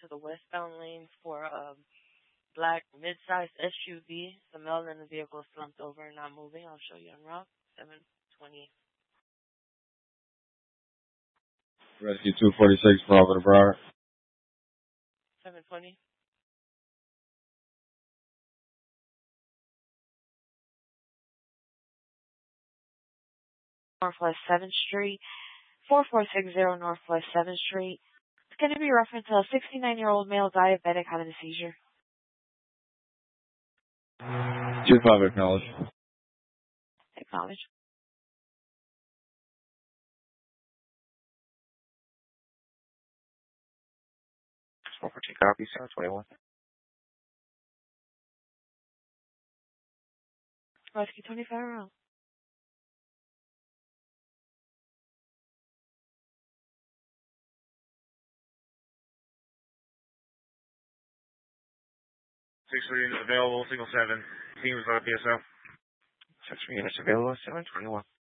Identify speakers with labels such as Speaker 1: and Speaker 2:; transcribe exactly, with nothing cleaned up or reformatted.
Speaker 1: to the westbound lane for a black mid-sized S U V. The male in the vehicle is slumped over and not moving. I'll show you en route. seven twenty.
Speaker 2: Rescue two forty-six, Bravo to Broward.
Speaker 1: seven twenty. Northwest seventh Street. four four six zero Northwest seventh Street. It's going to be referenced to a sixty-nine-year-old male diabetic having a seizure.
Speaker 2: two five, acknowledge.
Speaker 1: Acknowledge.
Speaker 3: four fourteen copy, seven twenty-one.
Speaker 1: Rescue twenty-five around.
Speaker 4: Six units available, single seven. Team is on P S L.
Speaker 3: Six units available, seven twenty-one.